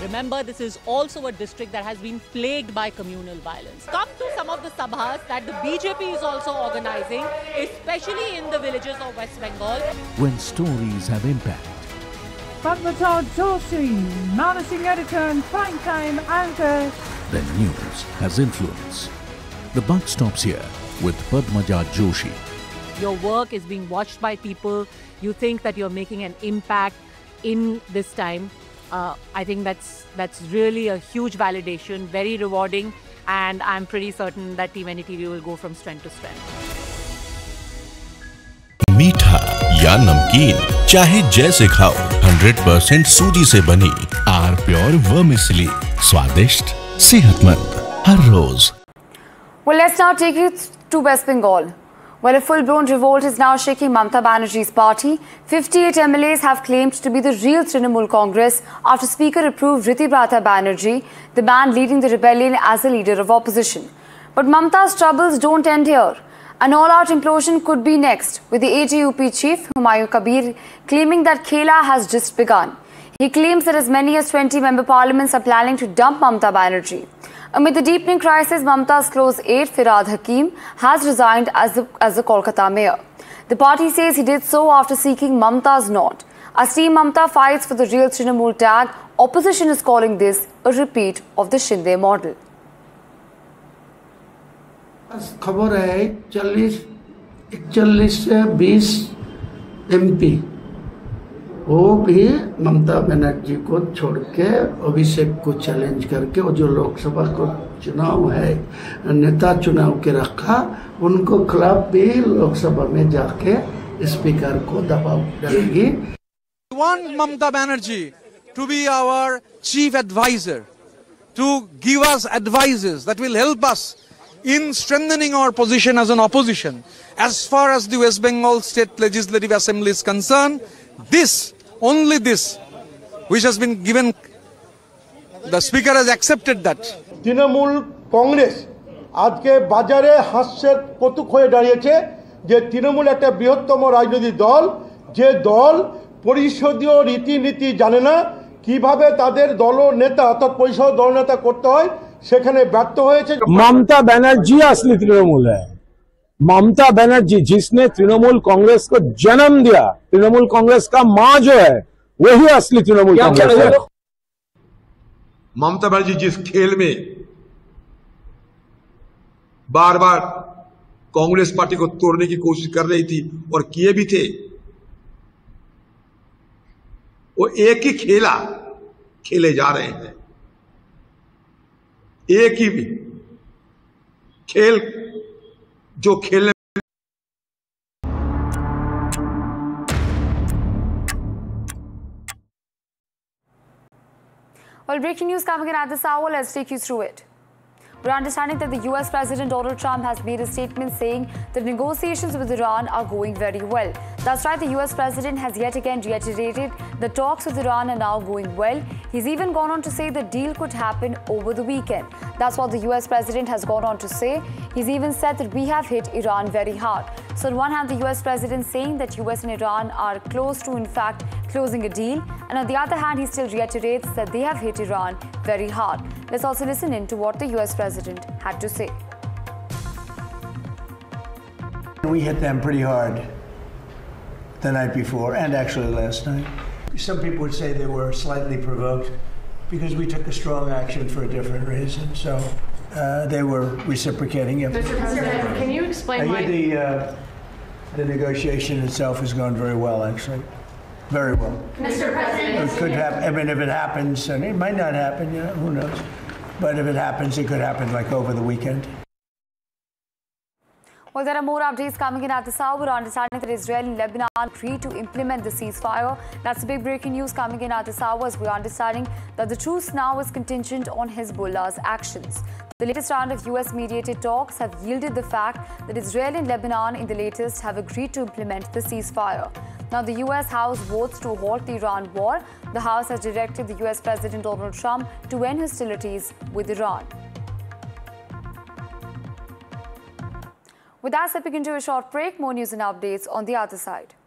Remember, this is also a district that has been plagued by communal violence. Come to some of the sabhas that the BJP is also organizing, especially in the villages of West Bengal. When stories have impact. Padmaja Joshi, managing editor and prime time anchor. Then news has influence. The buck stops here with Padmaja Joshi. Your work is being watched by people. You think that you're making an impact in this time. I think that's really a huge validation, very rewarding, and I'm pretty certain that Team NDTV will go from strength to strength. मीठा या नमकीन, चाहे जैसे खाओ, 100% सूजी से बनी are pure vermicelli, स्वादिष्ट, सेहतमंद, हर रोज. Well, let's now take you to West Bengal. Well, a full-blown revolt is now shaking Mamata Banerjee's party. 58 MLAs have claimed to be the real Trinamool Congress after Speaker approved Ritibrata Banerjee, the man leading the rebellion, as a leader of opposition. But Mamata's troubles don't end here. An all-out implosion could be next, with the AJUP chief, Humayun Kabir, claiming that Khela has just begun. He claims that as many as 20 member parliaments are planning to dump Mamata Banerjee. Amid the deepening crisis, Mamata's close aide, Firhad Hakim, has resigned as the Kolkata mayor. The party says he did so after seeking Mamata's nod. As Team Mamata fights for the real Trinamool tag, opposition is calling this a repeat of the Shinde model. खबर है 41 से 20 MP वो भी ममता बनर्जी को छोड़ के अभिषेक को challenge करके वो जो लोकसभा को चुनाव है नेता चुनाव के रखा उनको खिलाफ भी लोकसभा में जाके स्पीकर को दबाव डालेगी. We want Mamata Banerjee to be our chief advisor, to give us advices that will help us in strengthening our position as an opposition. As far as the West Bengal State Legislative Assembly is concerned, this, only this, which has been given, the Speaker has accepted that. Trinamool Congress আজকে বাজারে হাস্যের কৌতুক হয়ে দাঁড়িয়েছে যে তৃণমূল একটা বৃহত্তম রাজনৈতিক দল, যে দল পরিষদীয় রীতিনীতি জানে না, কিভাবে তাদের দল নেতা অর্থাৎ পরিষদ দল নেতা করতে হয় সেখানে ব্যর্থ হয়েছে. ममता बनर्जी असली तृणमूल है. ममता बनर्जी जिसने तृणमूल कांग्रेस को जन्म दिया, तृणमूल कांग्रेस का मां जो है वही असली तृणमूल कांग्रेस है. ममता बनर्जी जिस खेल में बार बार कांग्रेस पार्टी को तोड़ने की कोशिश कर रही थी और किए भी थे, वो एक ही खेला खेले जा रहे हैं. एक ही खेल जो खेलने. Well, breaking news coming in at this hour, let's take you through it. We're understanding that the US President Donald Trump has made a statement saying that negotiations with Iran are going very well. That's right, the US President has yet again reiterated the talks with Iran are now going well. He's even gone on to say the deal could happen over the weekend. That's what the US President has gone on to say. He's even said that we have hit Iran very hard. So on one hand, the US President saying that US and Iran are close to, in fact, closing a deal. And on the other hand, he still reiterates that they have hit Iran very hard. Let's also listen in to what the US President had to say. We hit them pretty hard the night before and actually last night. Some people would say they were slightly provoked because we took a strong action for a different reason. So they were reciprocating it. Mr. President, can you explain why? The negotiation itself has gone very well, actually. Very well. Mr. President, it could happen. I mean, if it happens, and it might not happen, you know, who knows? But if it happens, it could happen like over the weekend. Well, there are more updates coming in at this hour. We're understanding that Israel and Lebanon agreed to implement the ceasefire. That's big breaking news coming in at this hour, as we're understanding that the truce now is contingent on Hezbollah's actions. The latest round of US-mediated talks have yielded the fact that Israel and Lebanon in the latest have agreed to implement the ceasefire. Now, the US House votes to halt the Iran war. The House has directed the US President Donald Trump to end hostilities with Iran. With that, stepping into a short break, more news and updates on the other side.